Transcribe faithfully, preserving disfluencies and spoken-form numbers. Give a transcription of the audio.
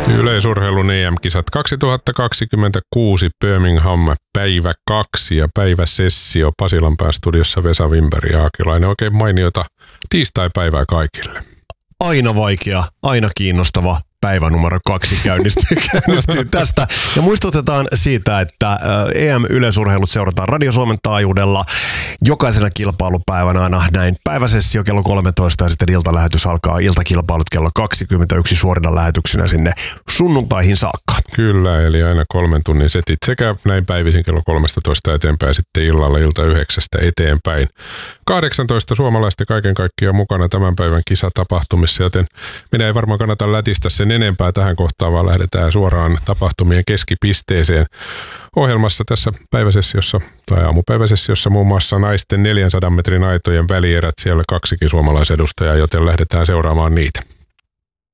Yleisurheilun E M-kisat kaksituhattakaksikymmentäkuusi Birmingham päivä kaksi ja päiväsessio Pasilanpään studiossa Vesa Wimberg ja Aakilainen. Oikein mainiota tiistai-päivää kaikille. Aina vaikea, aina kiinnostava päivä numero kaksi käynnistyy, käynnistyy tästä. Ja muistutetaan siitä, että E M-yleisurheilut seurataan Radio Suomen taajuudella jokaisena kilpailupäivänä aina näin päiväsessio kello kolmetoista ja sitten iltalähetys alkaa iltakilpailut kello kaksikymmentäyksi suorina lähetyksinä sinne sunnuntaihin saakka. Kyllä, eli aina kolmen tunnin setit sekä näin päivisin kello kolmetoista eteenpäin sitten illalla ilta yhdeksästä eteenpäin. kahdeksantoista suomalaista kaiken kaikkiaan mukana tämän päivän kisatapahtumissa, joten minä ei varmaan kannata lätistä sen enempää tähän kohtaan, vaan lähdetään suoraan tapahtumien keskipisteeseen. Ohjelmassa tässä päiväsessiossa tai aamupäiväsessiossa muun muassa naisten neljänsadan metrin aitojen välierät, siellä kaksikin suomalaisedustajaa, joten lähdetään seuraamaan niitä.